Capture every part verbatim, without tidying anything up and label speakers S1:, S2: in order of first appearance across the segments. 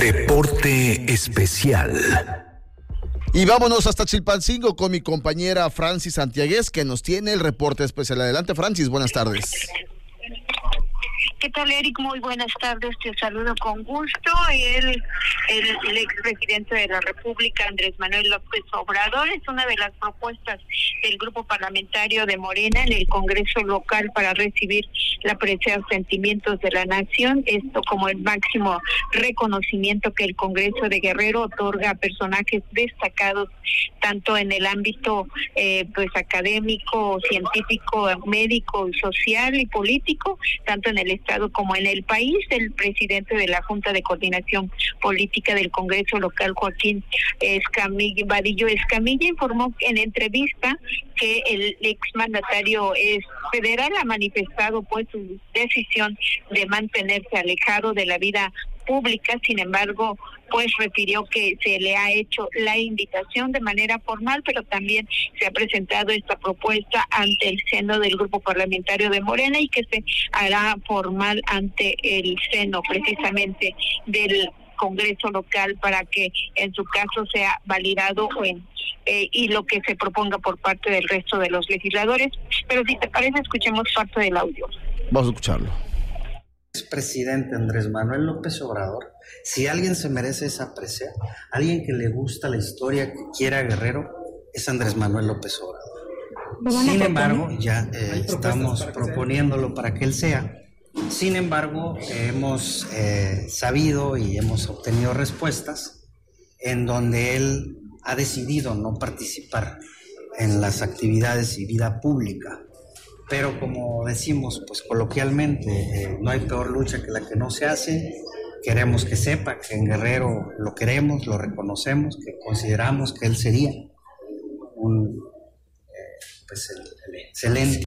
S1: Reporte especial.
S2: Y vámonos hasta Chilpancingo con mi compañera Francis Santiaguez, que nos tiene el reporte especial. Adelante, Francis, buenas tardes.
S3: ¿Qué tal, Eric? Muy buenas tardes, te saludo con gusto. El, el, el expresidente de la República, Andrés Manuel López Obrador, es una de las propuestas del grupo parlamentario de Morena en el Congreso local para recibir la presea Sentimientos de la Nación, esto como el máximo reconocimiento que el Congreso de Guerrero otorga a personajes destacados tanto en el ámbito eh, pues académico, científico, médico, social y político, tanto en el Estado como en el país. El presidente de la Junta de Coordinación Política del Congreso local, Joaquín Escamilla, Vadillo Escamilla, informó en entrevista que el exmandatario federal ha manifestado pues su decisión de mantenerse alejado de la vida pública. Sin embargo, pues refirió que se le ha hecho la invitación de manera formal, pero también se ha presentado esta propuesta ante el seno del grupo parlamentario de Morena y que se hará formal ante el seno precisamente del Congreso local para que en su caso sea validado en, eh, y lo que se proponga por parte del resto de los legisladores. Pero si te parece, escuchemos parte del audio.
S2: Vamos a escucharlo.
S4: Presidente Andrés Manuel López Obrador, si alguien se merece esa presea, alguien que le gusta la historia, que quiera Guerrero, es Andrés Manuel López Obrador. Sin embargo, ya eh, estamos proponiéndolo para que él sea. Sin embargo, eh, hemos eh, sabido y hemos obtenido respuestas en donde él ha decidido no participar en las actividades y vida pública. Pero como decimos, pues coloquialmente, eh, no hay peor lucha que la que no se hace. Queremos que sepa que en Guerrero lo queremos, lo reconocemos, que consideramos que él sería un eh, pues el, el excelente.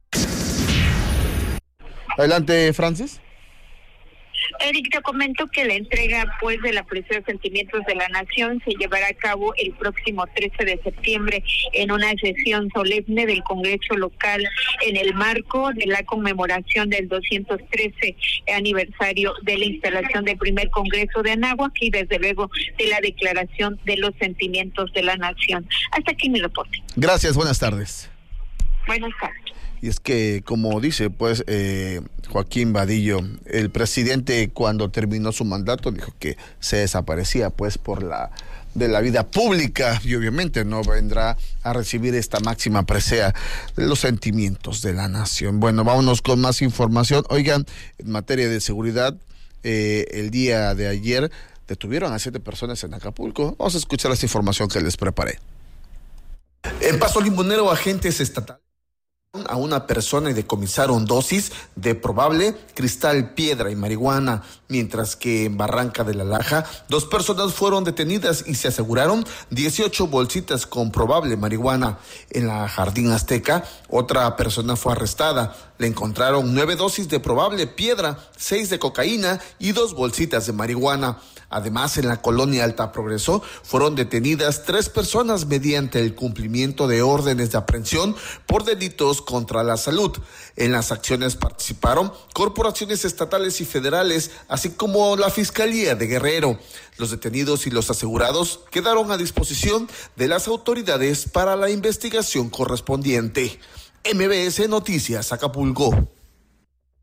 S2: Adelante, Francis.
S3: Eric, te comento que la entrega pues de la presea Sentimientos de la Nación se llevará a cabo el próximo trece de septiembre en una sesión solemne del Congreso local en el marco de la conmemoración del doscientos trece aniversario de la instalación del primer Congreso de Anáhuac y desde luego de la Declaración de los Sentimientos de la Nación. Hasta aquí mi reporte.
S2: Gracias, buenas tardes.
S3: Buenas tardes.
S2: Y es que, como dice pues eh, Joaquín Vadillo, el presidente cuando terminó su mandato dijo que se desaparecía pues por la de la vida pública y obviamente no vendrá a recibir esta máxima presea de los sentimientos de la nación. Bueno, vámonos con más información. Oigan, en materia de seguridad, eh, el día de ayer detuvieron a siete personas en Acapulco. Vamos a escuchar esta información que les preparé.
S1: En Paso Limonero, agentes estatales a una persona y decomisaron dosis de probable cristal, piedra y marihuana, mientras que en Barranca de la Laja dos personas fueron detenidas y se aseguraron dieciocho bolsitas con probable marihuana. En la Jardín Azteca, otra persona fue arrestada. Le encontraron nueve dosis de probable piedra, seis de cocaína y dos bolsitas de marihuana. Además, en la colonia Alta Progreso fueron detenidas tres personas mediante el cumplimiento de órdenes de aprehensión por delitos contra la salud. En las acciones participaron corporaciones estatales y federales, así como la Fiscalía de Guerrero. Los detenidos y los asegurados quedaron a disposición de las autoridades para la investigación correspondiente. M B S Noticias, Acapulco.